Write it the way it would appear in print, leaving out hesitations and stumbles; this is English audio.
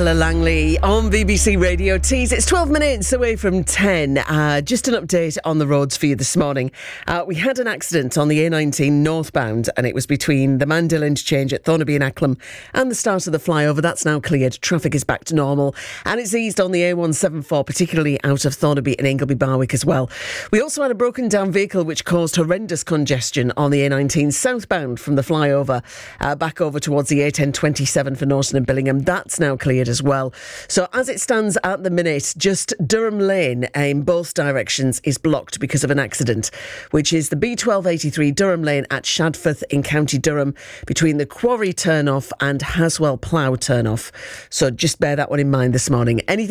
Ella Langley on BBC Radio Tees. It's 12 minutes away from 10. Just an update on the roads for you this morning. We had an accident on the A19 northbound, and it was between the Mandhill interchange at Thornaby and Acklam and the start of the flyover. That's now cleared. Traffic is back to normal, and it's eased on the A174, particularly out of Thornaby and Ingleby Barwick as well. We also had a broken down vehicle which caused horrendous congestion on the A19 southbound from the flyover back over towards the A1027 for Norton and Billingham. That's now cleared as well. So as it stands at the minute, just Durham Lane in both directions is blocked because of an accident, which is the B1283 Durham Lane at Shadforth in County Durham between the Quarry turnoff and Haswell Plough turnoff. So just bear that one in mind this morning. Anything